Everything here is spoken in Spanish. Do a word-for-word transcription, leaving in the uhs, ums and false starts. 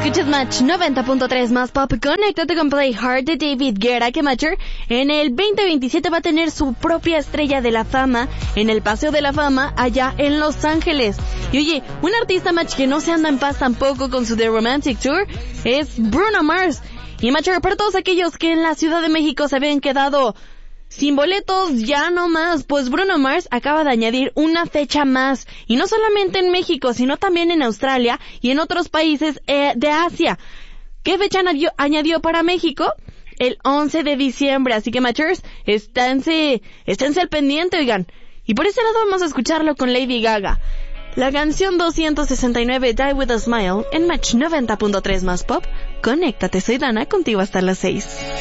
Escuchas Match noventa punto tres más pop. Conéctate con Play Hard de David Guetta, que Matcher en el veinte veintisiete va a tener su propia estrella de la fama en el Paseo de la Fama allá en Los Ángeles. Y oye, un artista Match que no se anda en paz tampoco con su The Romantic Tour es Bruno Mars. Y Matcher, para todos aquellos que en la Ciudad de México se habían quedado sin boletos, ya no más, pues Bruno Mars acaba de añadir una fecha más, y no solamente en México, sino también en Australia y en otros países eh, de Asia. ¿Qué fecha añadió, añadió para México? El once de diciembre, así que Matchers, esténse, esténse al pendiente, oigan. Y por ese lado vamos a escucharlo con Lady Gaga. La canción doscientos sesenta y nueve, Die With A Smile, en Match noventa punto tres más pop. Conéctate, soy Dana, contigo hasta las seis.